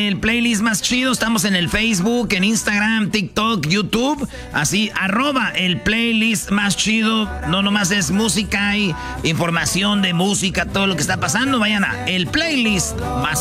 el playlist más chido. Estamos en el Facebook, en Instagram, TikTok, YouTube. Así, @el playlist más chido. No nomás es música y información de música, todo lo que está pasando. Vayan a el playlist más